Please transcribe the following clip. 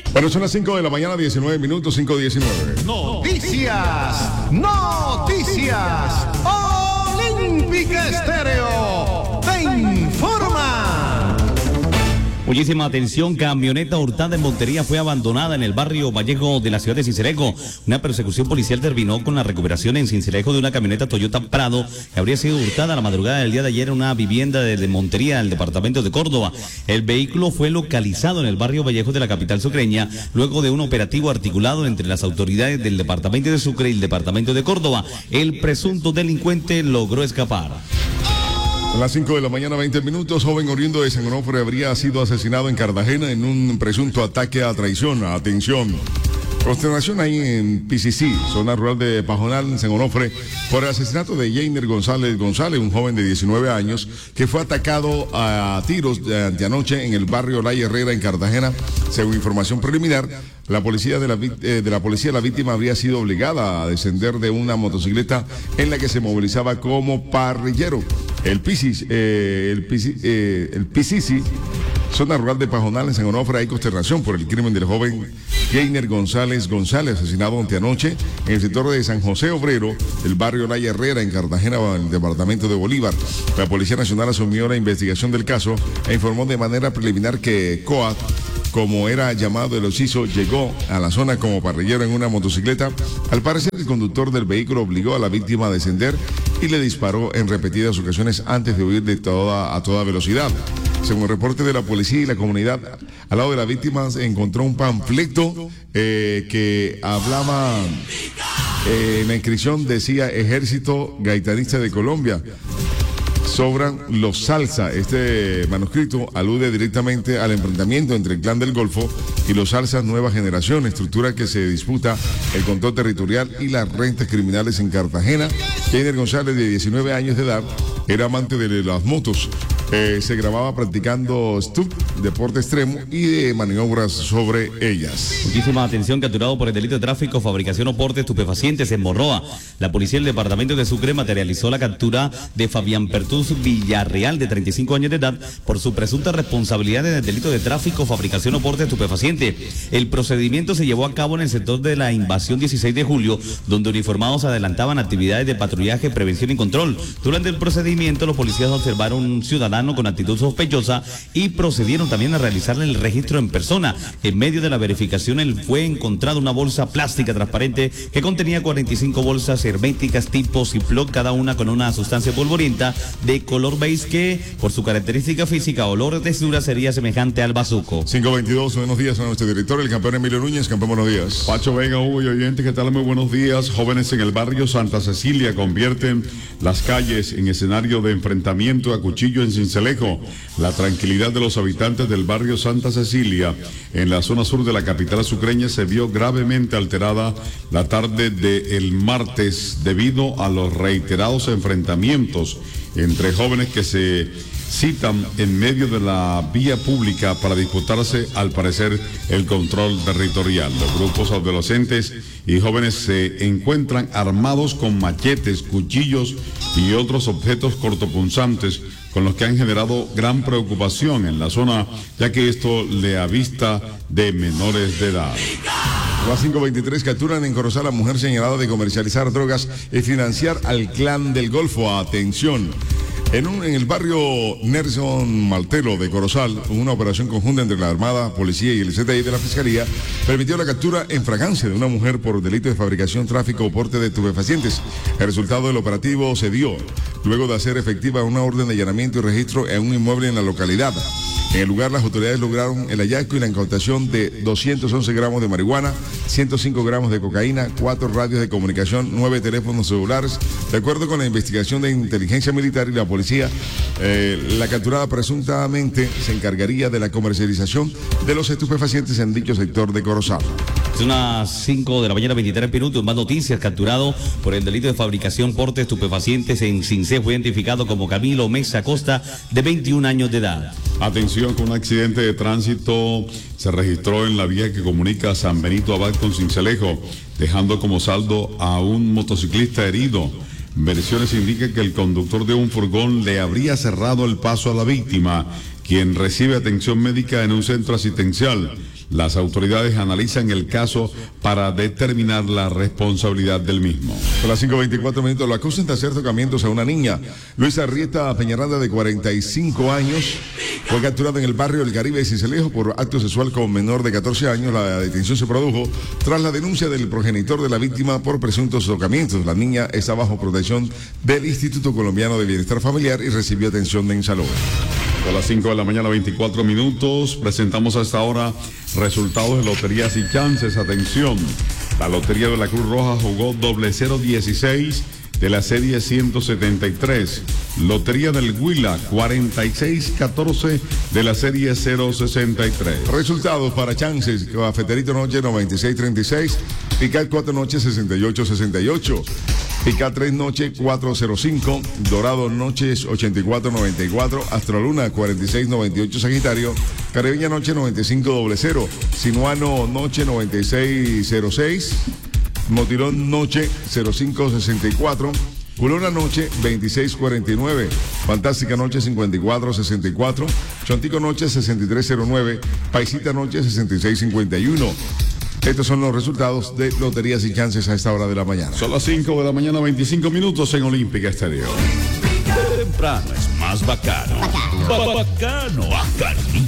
Bueno, son las 5 de la mañana, 19 minutos, 5:19. Noticias, noticias. Olímpica Estéreo te informa. Muchísima atención, camioneta hurtada en Montería fue abandonada en el barrio Vallejo de la ciudad de Sincelejo. Una persecución policial terminó con la recuperación en Sincelejo de una camioneta Toyota Prado que habría sido hurtada la madrugada del día de ayer en una vivienda de Montería, en el departamento de Córdoba. El vehículo fue localizado en el barrio Vallejo de la capital sucreña luego de un operativo articulado entre las autoridades del departamento de Sucre y el departamento de Córdoba. El presunto delincuente logró escapar. A las 5 de la mañana, 20 minutos, joven oriundo de San Onofre habría sido asesinado en Cartagena en un presunto ataque a traición. Atención. Consternación ahí en PCC, zona rural de Pajonal, en San Onofre, por el asesinato de Jainer González, un joven de 19 años, que fue atacado a tiros de anteanoche en el barrio La Herrera, en Cartagena. Según información preliminar, la víctima habría sido obligada a descender de una motocicleta en la que se movilizaba como parrillero. El PCC, zona rural de Pajonal, en San Onofre, hay consternación por el crimen del joven Jainer González, asesinado anteanoche en el sector de San José Obrero, del barrio La Herrera, en Cartagena, en el departamento de Bolívar. La Policía Nacional asumió la investigación del caso e informó de manera preliminar que COAT, como era llamado el occiso, llegó a la zona como parrillero en una motocicleta. Al parecer, el conductor del vehículo obligó a la víctima a descender y le disparó en repetidas ocasiones antes de huir a toda velocidad. Según el reporte de la policía y la comunidad, al lado de la víctima se encontró un panfleto que hablaba, en la inscripción decía Ejército Gaitanista de Colombia. Sobran los salsa. Este manuscrito alude directamente al enfrentamiento entre el Clan del Golfo y los salsas Nueva Generación, estructura que se disputa el control territorial y las rentas criminales en Cartagena. Jainer González, de 19 años de edad, era amante de las motos. Se grababa practicando stunt, deporte extremo, y de maniobras sobre ellas. Muchísima atención, capturado por el delito de tráfico, fabricación o porte de estupefacientes en Morroa. La policía del departamento de Sucre materializó la captura de Fabián Pertús Villarreal, de 35 años de edad, por su presunta responsabilidad en el delito de tráfico, fabricación o porte de estupefaciente. El procedimiento se llevó a cabo en el sector de la Invasión 16 de julio, donde uniformados adelantaban actividades de patrullaje, prevención y control. Durante el procedimiento, los policías observaron un ciudadano con actitud sospechosa y procedieron también a realizarle el registro en persona. En medio de la verificación, fue encontrada una bolsa plástica transparente que contenía 45 bolsas herméticas tipo Ziploc, cada una con una sustancia polvorienta de color beige que, por su característica física, olor o textura, sería semejante al bazuco. 5:22, buenos días a nuestro director, el campeón Emilio Núñez. Campeón, buenos días. Pacho Vega, Hugo y oyentes, ¿qué tal? Muy buenos días. Jóvenes en el barrio Santa Cecilia convierten las calles en escenario de enfrentamiento a cuchillo en Sincelejo. La tranquilidad de los habitantes del barrio Santa Cecilia, en la zona sur de la capital sucreña, se vio gravemente alterada la tarde del martes debido a los reiterados enfrentamientos entre jóvenes que se citan en medio de la vía pública para disputarse, al parecer, el control territorial. Los grupos adolescentes y jóvenes se encuentran armados con machetes, cuchillos y otros objetos cortopunzantes, con los que han generado gran preocupación en la zona, ya que esto le avista de menores de edad. Las 5:23, capturan en Corozal a mujer señalada de comercializar drogas y financiar al Clan del Golfo. Atención. En el barrio Nelson Maltelo de Corozal, una operación conjunta entre la Armada, Policía y el CTI de la Fiscalía permitió la captura en fragancia de una mujer por delito de fabricación, tráfico o porte de estupefacientes. El resultado del operativo se dio luego de hacer efectiva una orden de allanamiento y registro en un inmueble en la localidad. En el lugar, las autoridades lograron el hallazgo y la incautación de 211 gramos de marihuana, 105 gramos de cocaína, 4 radios de comunicación, 9 teléfonos celulares. De acuerdo con la investigación de inteligencia militar y la policía, la capturada presuntamente se encargaría de la comercialización de los estupefacientes en dicho sector de Corozal. Es unas 5 de la mañana, 23 minutos. Más noticias. Capturado por el delito de fabricación, porte de estupefacientes en Cincé, fue identificado como Camilo Mesa Costa, de 21 años de edad. Atención, con un accidente de tránsito se registró en la vía que comunica San Benito Abad con Sincelejo, dejando como saldo a un motociclista herido. Versiones indican que el conductor de un furgón le habría cerrado el paso a la víctima, quien recibe atención médica en un centro asistencial. Las autoridades analizan el caso para determinar la responsabilidad del mismo. A las 5:24 minutos lo acusan de hacer tocamientos a una niña. Luisa Arrieta Peñaranda, de 45 años, fue capturada en el barrio El Caribe de Sincelejo por acto sexual con menor de 14 años. La detención se produjo tras la denuncia del progenitor de la víctima por presuntos tocamientos. La niña está bajo protección del Instituto Colombiano de Bienestar Familiar y recibió atención de Insalud. A las 5 de la mañana, 24 minutos, presentamos hasta ahora resultados de loterías y chances. Atención, la Lotería de la Cruz Roja jugó 0016 de la serie 173. Lotería del Huila, 4614 de la serie 063. Resultados para chances: Cafeterito Noche 9636, Picar 4 Noche 6868, Picar 3 Noche 405, Dorado Noches 8494, Astroluna 4698 Sagitario, Caribeña Noche 9500, Sinuano Noche 9606, Motirón Noche 0564, Culona Noche 2649, Fantástica Noche 5464, Chontico Noche 6309, Paisita Noche 6651. Estos son los resultados de loterías y chances a esta hora de la mañana. Son las 5 de la mañana, 25 minutos en Olímpica Estéreo. Temprano es más bacano. Bacano, bacanito.